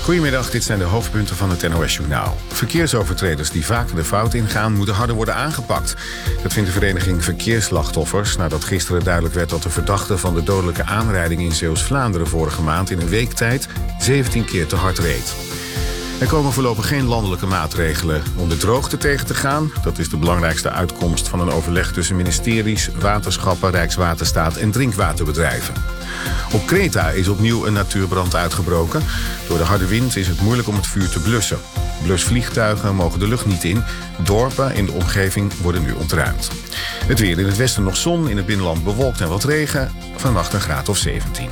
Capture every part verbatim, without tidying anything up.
Goedemiddag, dit zijn de hoofdpunten van het N O S-journaal. Verkeersovertreders die vaker de fout ingaan, moeten harder worden aangepakt. Dat vindt de vereniging Verkeersslachtoffers nadat gisteren duidelijk werd dat de verdachte van de dodelijke aanrijding in Zeeuws-Vlaanderen vorige maand in een week tijd zeventien keer te hard reed. Er komen voorlopig geen landelijke maatregelen om de droogte tegen te gaan. Dat is de belangrijkste uitkomst van een overleg tussen ministeries, waterschappen, Rijkswaterstaat en drinkwaterbedrijven. Op Kreta is opnieuw een natuurbrand uitgebroken. Door de harde wind is het moeilijk om het vuur te blussen. Blusvliegtuigen mogen de lucht niet in. Dorpen in de omgeving worden nu ontruimd. Het weer: in het westen nog zon, in het binnenland bewolkt en wat regen. Vannacht een graad of zeventien.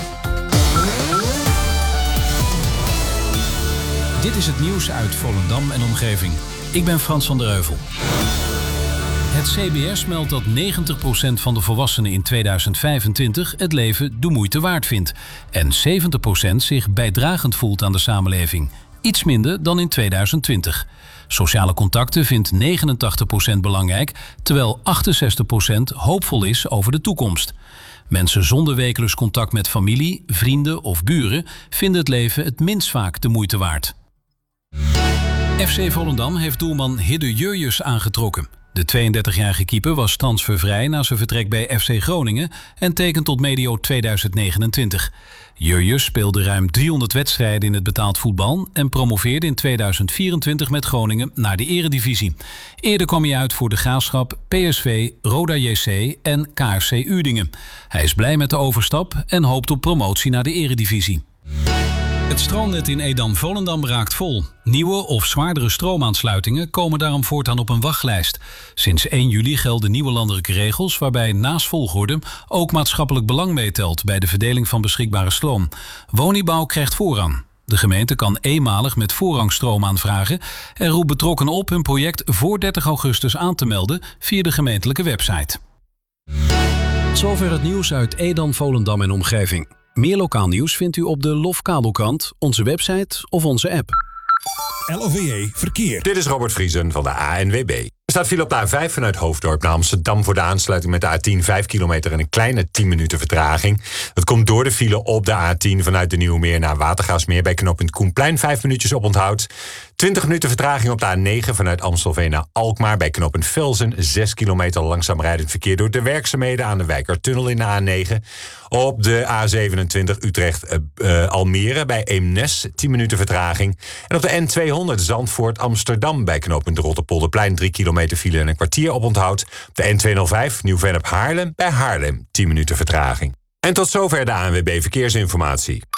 Dit is het nieuws uit Volendam en omgeving. Ik ben Frans van der Heuvel. Het C B S meldt dat negentig procent van de volwassenen in tweeduizend vijfentwintig het leven de moeite waard vindt. En zeventig procent zich bijdragend voelt aan de samenleving. Iets minder dan in tweeduizend twintig. Sociale contacten vindt negenentachtig procent belangrijk, terwijl achtenzestig procent hoopvol is over de toekomst. Mensen zonder wekelijks contact met familie, vrienden of buren vinden het leven het minst vaak de moeite waard. F C Volendam heeft doelman Hidde Jurjus aangetrokken. De tweeëndertigjarige keeper was transfervrij na zijn vertrek bij F C Groningen en tekent tot medio tweeduizend negenentwintig. Jurjus speelde ruim driehonderd wedstrijden in het betaald voetbal en promoveerde in tweeduizend vierentwintig met Groningen naar de Eredivisie. Eerder kwam hij uit voor de Graafschap, P S V, Roda J C en K F C Uerdingen. Hij is blij met de overstap en hoopt op promotie naar de Eredivisie. Het stroomnet in Edam-Volendam raakt vol. Nieuwe of zwaardere stroomaansluitingen komen daarom voortaan op een wachtlijst. Sinds één juli gelden nieuwe landelijke regels waarbij naast volgorde ook maatschappelijk belang meetelt bij de verdeling van beschikbare stroom. Woningbouw krijgt voorrang. De gemeente kan eenmalig met voorrang stroom aanvragen en roept betrokkenen op hun project voor dertig augustus aan te melden via de gemeentelijke website. Zover het nieuws uit Edam, Volendam en omgeving. Meer lokaal nieuws vindt u op de Lof Kabelkrant, onze website of onze app. L O V E Verkeer. Dit is Robert Vriesen van de A N W B. Er staat file op de A vijf vanuit Hoofddorp naar Amsterdam voor de aansluiting met de A tien, vijf kilometer en een kleine tien minuten vertraging. Dat komt door de file op de A tien vanuit de Nieuwe Meer naar Watergaasmeer bij knooppunt Koenplein, vijf minuutjes oponthoud. twintig minuten vertraging op de A negen vanuit Amstelveen naar Alkmaar bij knooppunt Velzen, zes kilometer langzaam rijdend verkeer door de werkzaamheden aan de Wijkertunnel in de A negen. Op de A zevenentwintig Utrecht-Almere uh, bij Eemnes, tien minuten vertraging. En op de N tweehonderd Zandvoort-Amsterdam bij knooppunt Rotterpolderplein, drie kilometer file en een kwartier oponthoud. Op de N tweehonderdvijf Nieuw-Vennep-Haarlem bij Haarlem, tien minuten vertraging. En tot zover de A N W B Verkeersinformatie.